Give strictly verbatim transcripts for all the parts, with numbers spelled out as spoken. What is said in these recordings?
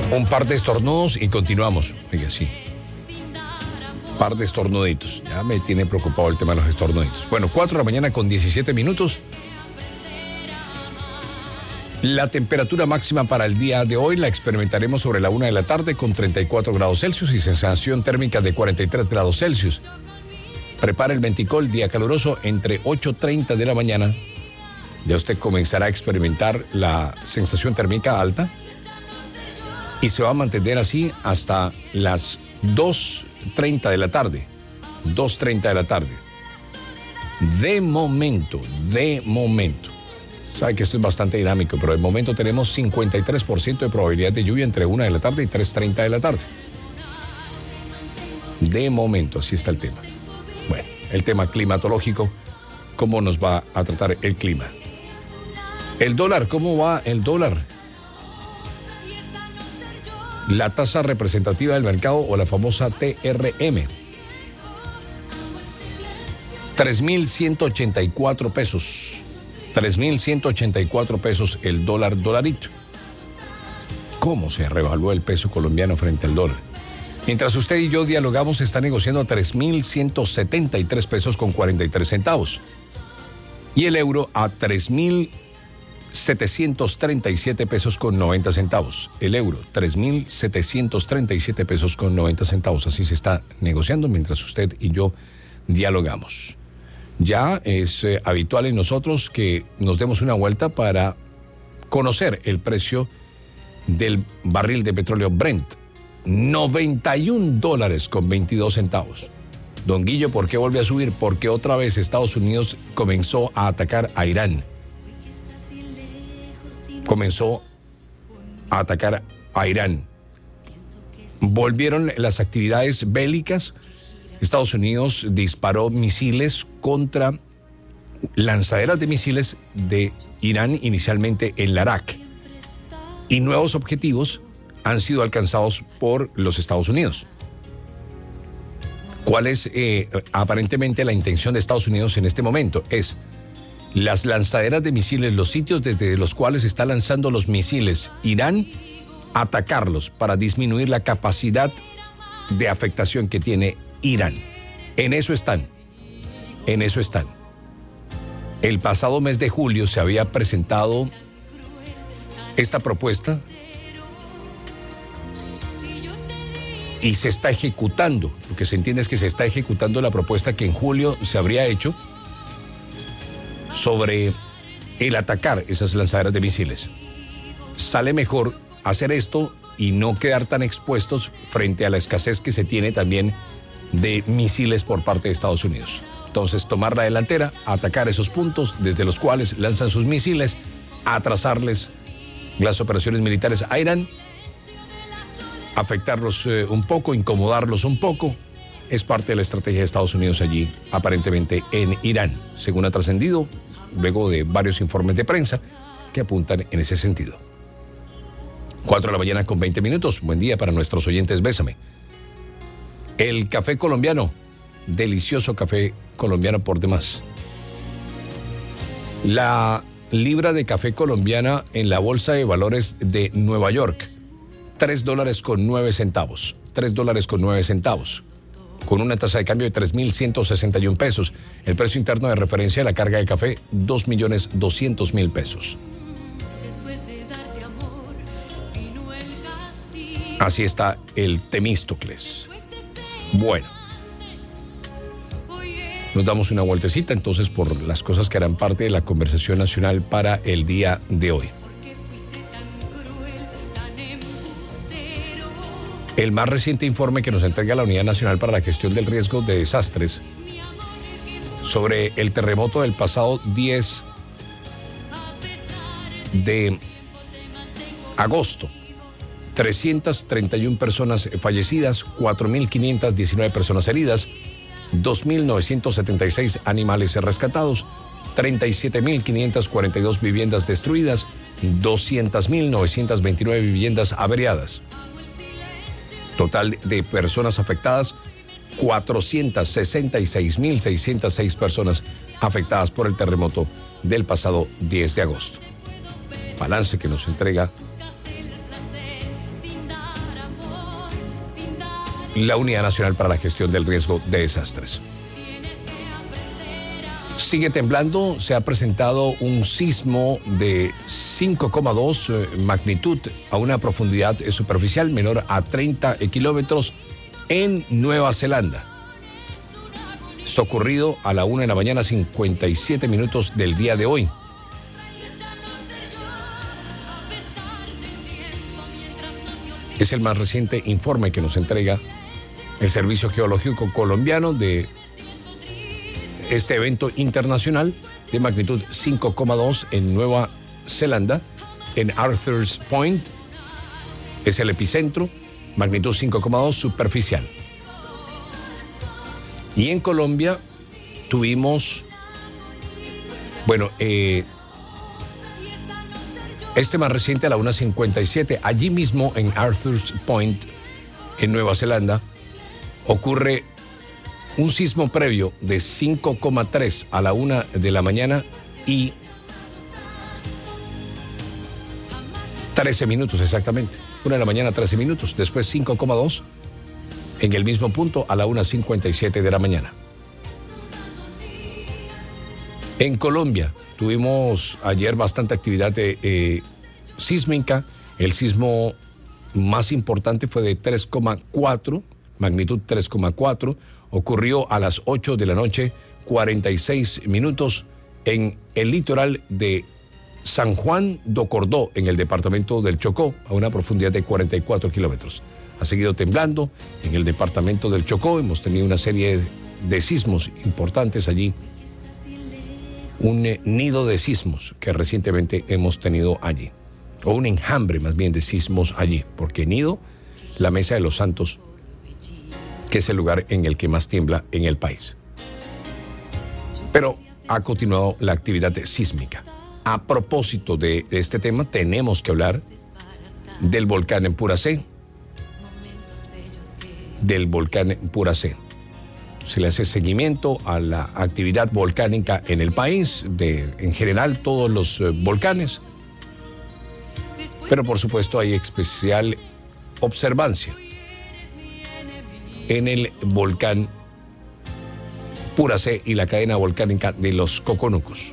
Un par de estornudos y continuamos. Oiga, sí. Par de estornuditos. Ya me tiene preocupado el tema de los estornuditos. Bueno, cuatro de la mañana con diecisiete minutos. La temperatura máxima para el día de hoy la experimentaremos sobre la una de la tarde con treinta y cuatro grados Celsius y sensación térmica de cuarenta y tres grados Celsius. Prepara el venticol, día caluroso entre ocho y treinta de la mañana. Ya usted comenzará a experimentar la sensación térmica alta y se va a mantener así hasta las dos y treinta de la tarde. dos y treinta de la tarde. De momento, de momento. Sabe que esto es bastante dinámico, pero de momento tenemos cincuenta y tres por ciento de probabilidad de lluvia entre una de la tarde y tres y treinta de la tarde. De momento, así está el tema. Bueno, el tema climatológico, ¿cómo nos va a tratar el clima? El dólar, ¿cómo va el dólar? La tasa representativa del mercado o la famosa T R M. tres mil ciento ochenta y cuatro pesos. tres mil ciento ochenta y cuatro pesos el dólar dolarito. ¿Cómo se revaluó el peso colombiano frente al dólar? Mientras usted y yo dialogamos, está negociando a tres mil ciento setenta y tres pesos con cuarenta y tres centavos. Y el euro a tres mil setecientos treinta y siete pesos con noventa centavos. El euro, tres mil setecientos treinta y siete pesos con noventa centavos. Así se está negociando mientras usted y yo dialogamos. Ya es eh, habitual en nosotros que nos demos una vuelta para conocer el precio del barril de petróleo Brent. noventa y un dólares con veintidós centavos. Don Guillo, ¿por qué vuelve a subir? Porque otra vez Estados Unidos comenzó a atacar a Irán. Comenzó a atacar a Irán. Volvieron las actividades bélicas. Estados Unidos disparó misiles contra lanzaderas de misiles de Irán, inicialmente en Larak. Y nuevos objetivos han sido alcanzados por los Estados Unidos. ¿Cuál es eh, aparentemente la intención de Estados Unidos en este momento? Es las lanzaderas de misiles, los sitios desde los cuales está lanzando los misiles Irán, atacarlos para disminuir la capacidad de afectación que tiene Irán. En eso están, en eso están. El pasado mes de julio se había presentado esta propuesta y se está ejecutando. Lo que se entiende es que se está ejecutando la propuesta que en julio se habría hecho sobre el atacar esas lanzaderas de misiles. Sale mejor hacer esto y no quedar tan expuestos frente a la escasez que se tiene también de misiles por parte de Estados Unidos. Entonces, tomar la delantera, atacar esos puntos desde los cuales lanzan sus misiles, atrasarles las operaciones militares a Irán, afectarlos eh, un poco, incomodarlos un poco, es parte de la estrategia de Estados Unidos allí, aparentemente en Irán, según ha trascendido, luego de varios informes de prensa que apuntan en ese sentido. Cuatro de la mañana con veinte minutos, buen día para nuestros oyentes, bésame. El café colombiano, delicioso café colombiano por demás. La libra de café colombiana en la Bolsa de Valores de Nueva York, tres dólares con nueve centavos, tres dólares con nueve centavos, con una tasa de cambio de tres mil ciento sesenta y un pesos. El precio interno de referencia de la carga de café, dos millones doscientos mil pesos. Así está el Temístocles. Bueno, nos damos una vueltecita entonces por las cosas que harán parte de la conversación nacional para el día de hoy. El más reciente informe que nos entrega la Unidad Nacional para la Gestión del Riesgo de Desastres sobre el terremoto del pasado diez de agosto. trescientas treinta y una personas fallecidas, cuatro mil quinientas diecinueve personas heridas, dos mil novecientos setenta y seis animales rescatados, treinta y siete mil quinientas cuarenta y dos viviendas destruidas, doscientas mil novecientas veintinueve viviendas averiadas. Total de personas afectadas, cuatrocientas sesenta y seis mil seiscientas seis personas afectadas por el terremoto del pasado diez de agosto. Balance que nos entrega la Unidad Nacional para la Gestión del Riesgo de Desastres. Sigue temblando, se ha presentado un sismo de cinco coma dos eh, magnitud a una profundidad superficial menor a treinta kilómetros en Nueva Zelanda. Esto ocurrido a la una de la mañana, cincuenta y siete minutos del día de hoy. Es el más reciente informe que nos entrega el Servicio Geológico Colombiano de este evento internacional de magnitud cinco coma dos en Nueva Zelanda, en Arthur's Point. Es el epicentro, magnitud cinco coma dos superficial. Y en Colombia tuvimos, bueno, eh, este más reciente a la una cincuenta y siete, allí mismo en Arthur's Point, en Nueva Zelanda, ocurre un sismo previo de cinco coma tres a la una de la mañana y trece minutos exactamente. una de la mañana, trece minutos. Después cinco coma dos en el mismo punto a la una cincuenta y siete de la mañana. En Colombia tuvimos ayer bastante actividad de, eh, sísmica. El sismo más importante fue de tres coma cuatro, magnitud tres coma cuatro. Ocurrió a las ocho de la noche, cuarenta y seis minutos, en el litoral de San Juan do Cordó, en el departamento del Chocó, a una profundidad de cuarenta y cuatro kilómetros. Ha seguido temblando en el departamento del Chocó. Hemos tenido una serie de sismos importantes allí. Un eh, nido de sismos que recientemente hemos tenido allí. O un enjambre más bien de sismos allí. Porque nido, la Mesa de los Santos, que es el lugar en el que más tiembla en el país. Pero ha continuado la actividad sísmica. A propósito de, de este tema, tenemos que hablar del volcán en Puracé. Del volcán en Puracé. Se le hace seguimiento a la actividad volcánica en el país, de, en general todos los eh, volcanes. Pero por supuesto hay especial observancia en el volcán Puracé y la cadena volcánica de los Coconucos.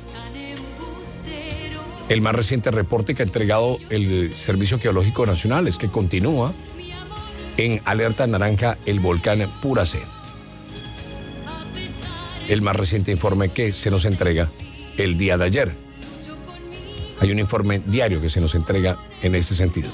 El más reciente reporte que ha entregado el Servicio Geológico Nacional es que continúa en alerta naranja el volcán Puracé. El más reciente informe que se nos entrega el día de ayer. Hay un informe diario que se nos entrega en ese sentido.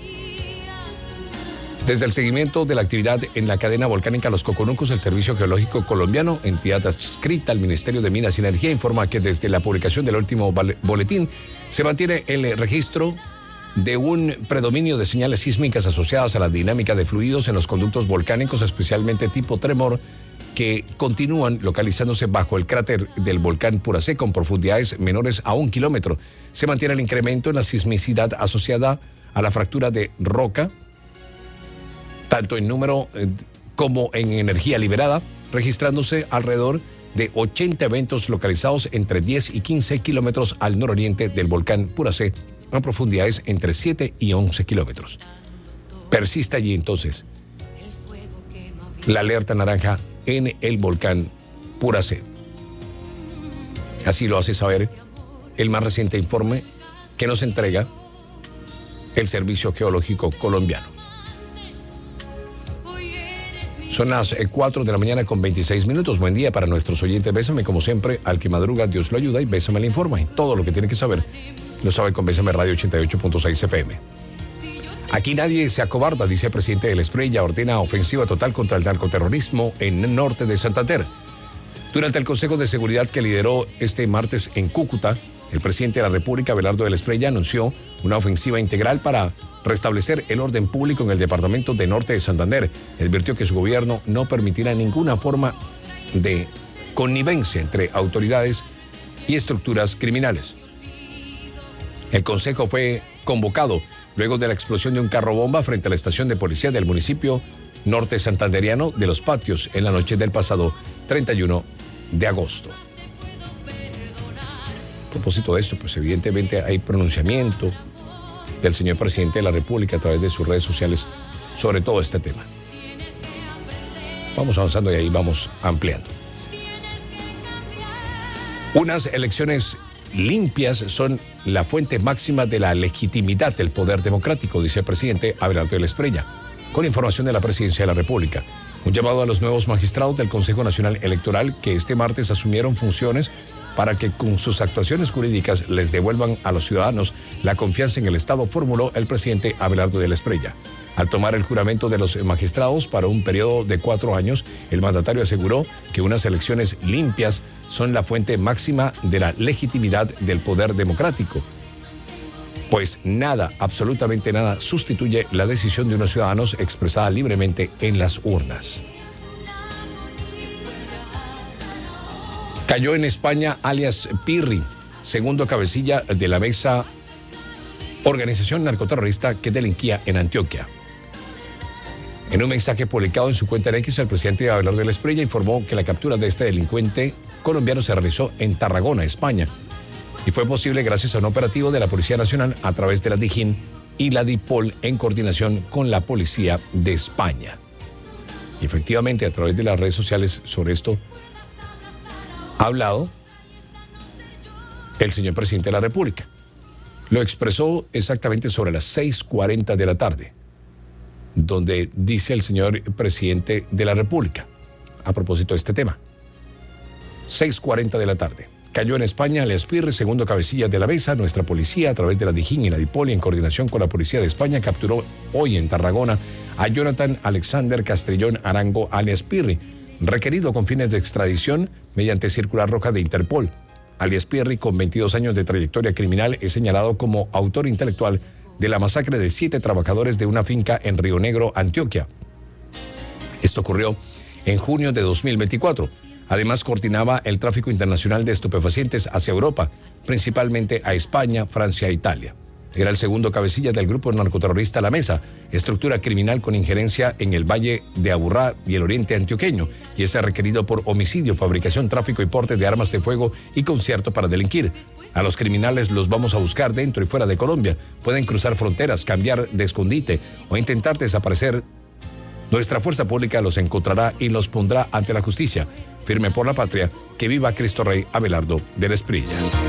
Desde el seguimiento de la actividad en la cadena volcánica Los Coconucos, el Servicio Geológico Colombiano, entidad adscrita al Ministerio de Minas y Energía, informa que desde la publicación del último boletín se mantiene el registro de un predominio de señales sísmicas asociadas a la dinámica de fluidos en los conductos volcánicos, especialmente tipo tremor, que continúan localizándose bajo el cráter del volcán Puracé con profundidades menores a un kilómetro. Se mantiene el incremento en la sismicidad asociada a la fractura de roca, tanto en número eh, como en energía liberada, registrándose alrededor de ochenta eventos localizados entre diez y quince kilómetros al nororiente del volcán Puracé, a profundidades entre siete y once kilómetros. Persiste allí entonces la alerta naranja en el volcán Puracé. Así lo hace saber el más reciente informe que nos entrega el Servicio Geológico Colombiano. Son las cuatro de la mañana con veintiséis minutos. Buen día para nuestros oyentes. Bésame, como siempre, al que madruga, Dios lo ayuda, y Bésame le informa. Y todo lo que tiene que saber lo sabe con Bésame Radio ochenta y ocho punto seis F M. Aquí nadie se acobarda, dice el presidente del Espriella, ordena ofensiva total contra el narcoterrorismo en el norte de Santander. Durante el Consejo de Seguridad que lideró este martes en Cúcuta, el presidente de la República, Abelardo del Espriella, anunció una ofensiva integral para restablecer el orden público en el departamento de Norte de Santander. Advirtió que su gobierno no permitirá ninguna forma de connivencia entre autoridades y estructuras criminales. El consejo fue convocado luego de la explosión de un carro bomba frente a la estación de policía del municipio norte santanderiano de Los Patios en la noche del pasado treinta y uno de agosto. A propósito de esto, pues evidentemente hay pronunciamiento del señor presidente de la República a través de sus redes sociales sobre todo este tema. Vamos avanzando y ahí vamos ampliando. Unas elecciones limpias son la fuente máxima de la legitimidad del poder democrático, dice el presidente Abelardo de la Espriella, con información de la Presidencia de la República. Un llamado a los nuevos magistrados del Consejo Nacional Electoral que este martes asumieron funciones para que con sus actuaciones jurídicas les devuelvan a los ciudadanos la confianza en el Estado, formuló el presidente Abelardo de la Espriella. Al tomar el juramento de los magistrados para un periodo de cuatro años, el mandatario aseguró que unas elecciones limpias son la fuente máxima de la legitimidad del poder democrático, pues nada, absolutamente nada, sustituye la decisión de unos ciudadanos expresada libremente en las urnas. Cayó en España alias Pirri, segundo cabecilla de la mesa organización narcoterrorista que delinquía en Antioquia. En un mensaje publicado en su cuenta en X, el presidente Abelardo de la Espriella informó que la captura de este delincuente colombiano se realizó en Tarragona, España, y fue posible gracias a un operativo de la Policía Nacional a través de la DIJÍN y la DIPOL en coordinación con la Policía de España. Y efectivamente, a través de las redes sociales sobre esto ha hablado el señor presidente de la República. Lo expresó exactamente sobre las seis cuarenta de la tarde, donde dice el señor presidente de la República, a propósito de este tema. seis cuarenta de la tarde. Cayó en España alias Pirri, segundo cabecilla de la mesa. Nuestra policía, a través de la DIJÍN y la DIPOL, en coordinación con la Policía de España, capturó hoy en Tarragona a Jonathan Alexander Castrillón Arango alias Pirri, requerido con fines de extradición mediante circular roja de Interpol. Alias Pirri, con veintidós años de trayectoria criminal, es señalado como autor intelectual de la masacre de siete trabajadores de una finca en Río Negro, Antioquia. Esto ocurrió en junio de dos mil veinticuatro. Además, coordinaba el tráfico internacional de estupefacientes hacia Europa, principalmente a España, Francia e Italia. Era el segundo cabecilla del grupo narcoterrorista La Mesa, estructura criminal con injerencia en el Valle de Aburrá y el oriente antioqueño, y es requerido por homicidio, fabricación, tráfico y porte de armas de fuego y concierto para delinquir. A los criminales los vamos a buscar dentro y fuera de Colombia. Pueden cruzar fronteras, cambiar de escondite o intentar desaparecer. Nuestra fuerza pública los encontrará y los pondrá ante la justicia. Firme por la patria, que viva Cristo Rey. Abelardo de la Espriella.